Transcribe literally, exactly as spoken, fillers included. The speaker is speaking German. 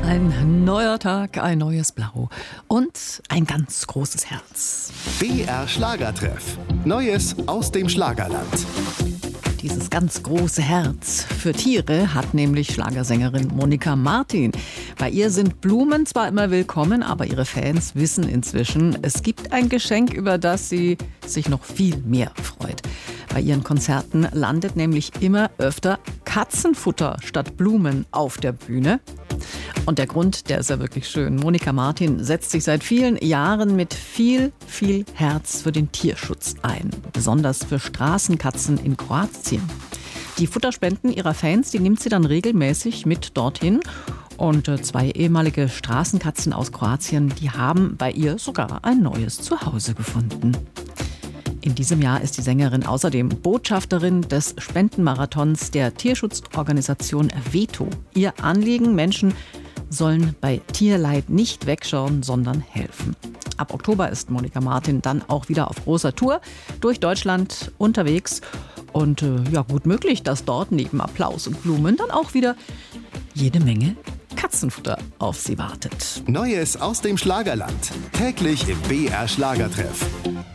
Ein neuer Tag, ein neues Blau und ein ganz großes Herz. B R Schlagertreff. Neues aus dem Schlagerland. Dieses ganz große Herz für Tiere hat nämlich Schlagersängerin Monika Martin. Bei ihr sind Blumen zwar immer willkommen, aber ihre Fans wissen inzwischen, es gibt ein Geschenk, über das sie sich noch viel mehr freut. Bei ihren Konzerten landet nämlich immer öfter Katzenfutter statt Blumen auf der Bühne. Und der Grund, der ist ja wirklich schön. Monika Martin setzt sich seit vielen Jahren mit viel, viel Herz für den Tierschutz ein. Besonders für Straßenkatzen in Kroatien. Die Futterspenden ihrer Fans, die nimmt sie dann regelmäßig mit dorthin. Und zwei ehemalige Straßenkatzen aus Kroatien, die haben bei ihr sogar ein neues Zuhause gefunden. In diesem Jahr ist die Sängerin außerdem Botschafterin des Spendenmarathons der Tierschutzorganisation Veto. Ihr Anliegen: Menschen sollen bei Tierleid nicht wegschauen, sondern helfen. Ab Oktober ist Monika Martin dann auch wieder auf großer Tour durch Deutschland unterwegs. Und äh, ja, gut möglich, dass dort neben Applaus und Blumen dann auch wieder jede Menge Katzenfutter auf sie wartet. Neues aus dem Schlagerland. Täglich im B R Schlagertreff.